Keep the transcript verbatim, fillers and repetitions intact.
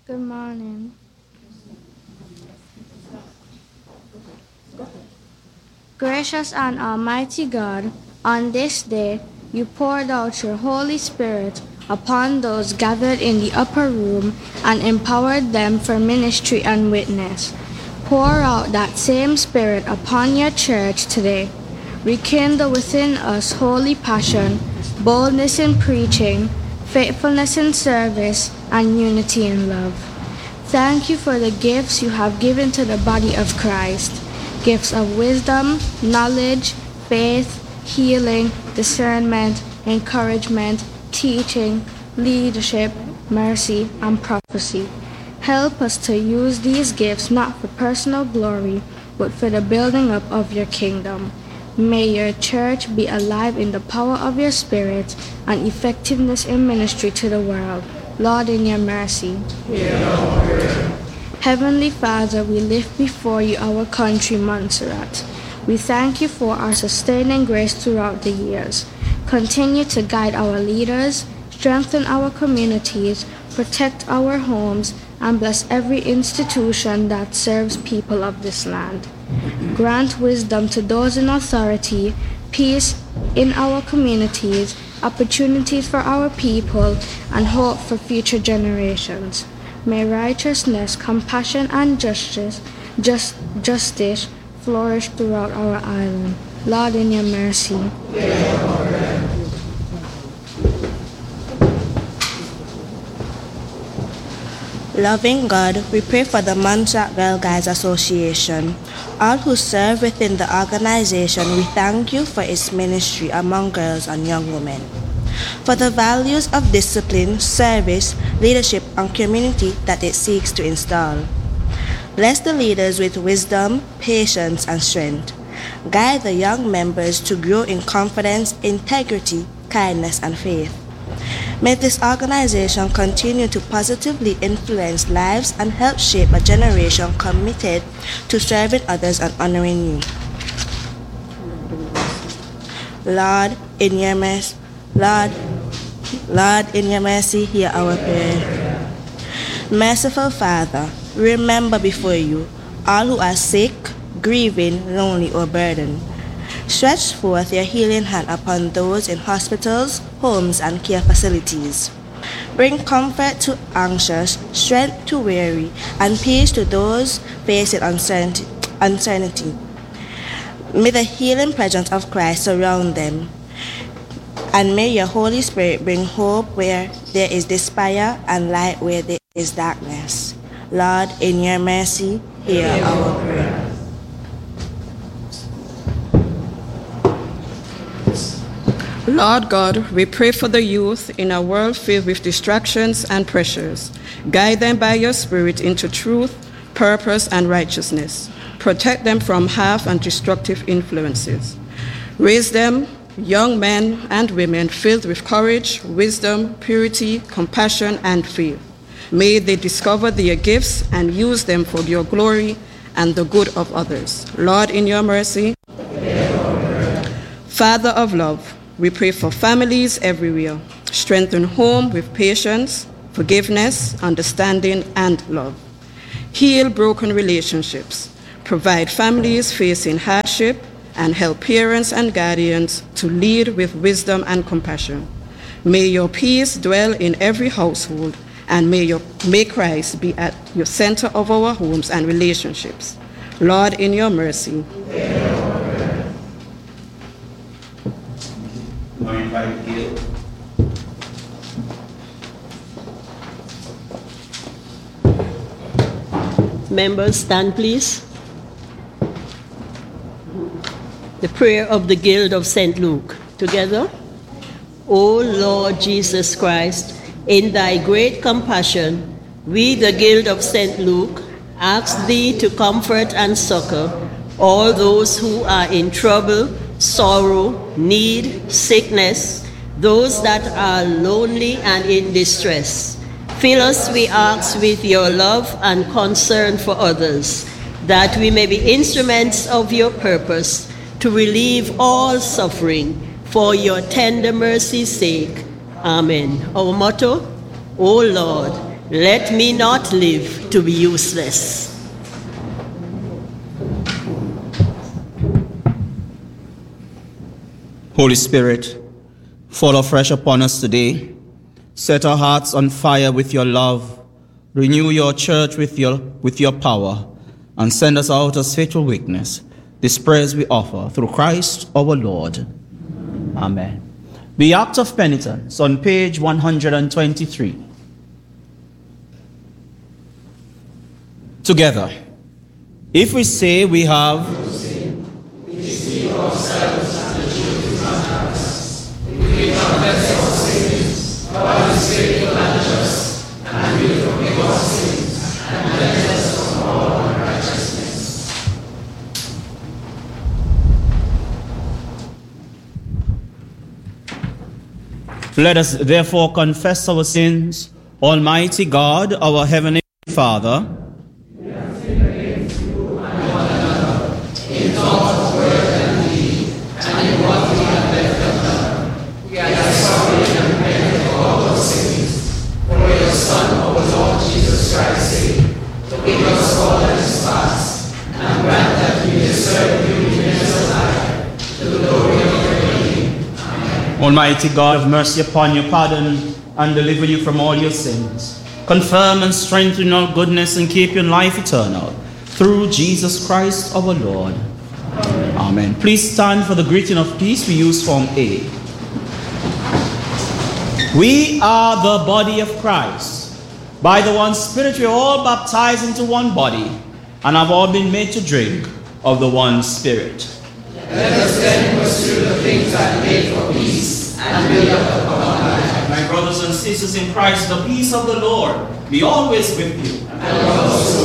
Good morning. Gracious and Almighty God, on this day you poured out your Holy Spirit upon those gathered in the upper room and empowered them for ministry and witness. Pour out that same Spirit upon your church today. Rekindle within us holy passion, boldness in preaching, faithfulness in service, and unity in love. Thank you for the gifts you have given to the body of Christ, gifts of wisdom, knowledge, faith, healing, discernment, encouragement, teaching, leadership, mercy, and prophecy. Help us to use these gifts not for personal glory, but for the building up of your kingdom. May your church be alive in the power of your Spirit and effectiveness in ministry to the world. Lord, in your mercy. Hear our prayer. Heavenly Father, we lift before you our country, Montserrat. We thank you for our sustaining grace throughout the years. Continue to guide our leaders, strengthen our communities, protect our homes, and bless every institution that serves people of this land. Grant wisdom to those in authority, peace in our communities, opportunities for our people, and hope for future generations. May righteousness, compassion, and justice, just, justice flourish throughout our island. Lord, in your mercy. Loving God, we pray for the Montserrat Girl Guides Association. All who serve within the organization, we thank you for its ministry among girls and young women. For the values of discipline, service, leadership, and community that it seeks to install. Bless the leaders with wisdom, patience, and strength. Guide the young members to grow in confidence, integrity, kindness, and faith. May this organization continue to positively influence lives and help shape a generation committed to serving others and honoring you. Lord, in your mercy, Lord, Lord, in your mercy, hear our prayer. Merciful Father, remember before you all who are sick, grieving, lonely, or burdened. Stretch forth your healing hand upon those in hospitals, homes, and care facilities. Bring comfort to anxious, strength to weary, and peace to those facing uncertainty. uncertainty. May the healing presence of Christ surround them, and may your Holy Spirit bring hope where there is despair and light where there is darkness. Lord, in your mercy, hear our prayer. Lord God, we pray for the youth in a world filled with distractions and pressures. Guide them by your Spirit into truth, purpose, and righteousness. Protect them from half and destructive influences. Raise them young men and women filled with courage, wisdom, purity, compassion, and faith. May they discover their gifts and use them for your glory and the good of others. Lord, in your mercy. Father of love, we pray for families everywhere. Strengthen home with patience, forgiveness, understanding, and love. Heal broken relationships. Provide families facing hardship and help parents and guardians to lead with wisdom and compassion. May your peace dwell in every household, and may, your, may Christ be at your center of our homes and relationships. Lord, in your mercy. I invite Gail. Members, stand please. The prayer of the Guild of Saint Luke. Together. O Lord Jesus Christ, in thy great compassion, we, the Guild of Saint Luke, ask thee to comfort and succor all those who are in trouble, sorrow, need, sickness, those that are lonely and in distress. Fill us, we ask, with your love and concern for others, that we may be instruments of your purpose to relieve all suffering for your tender mercy's sake. Amen. Our motto, O Lord, Let me not live to be useless. Holy Spirit, fall afresh upon us today. Set our hearts on fire with your love. Renew your church with your, with your power, and send us out as faithful witness. This praise we offer through Christ our Lord. Amen. The Act of Penitence on page one hundred twenty-three. Together, if we say we have, we deceive ourselves and the truth is not in us. If we confess our sins, God is faithful and just, and will forgive our sins and cleanse us from all unrighteousness. Let us therefore confess our sins. Almighty God, our heavenly Father, we have sinned against you and one another, in thought, word, and deed, and in what we have left undone. We are sorry and repent of all our sins. For your Son, our Lord Jesus Christ's sake, forgive us all that is past, and grant that we may serve you in years of life, to the glory of your name. Amen. Almighty God, have mercy upon you, pardon and deliver you from all your sins. Confirm and strengthen all goodness and keep you in life eternal. Through Jesus Christ our Lord. Amen. Amen. Please stand for the greeting of peace. We use Form A. We are the body of Christ. By the one Spirit we are all baptized into one body, and have all been made to drink of the one Spirit. Let us then pursue the things that make for peace and build up upon life. My brothers and sisters in Christ, the peace of the Lord be always with you. And also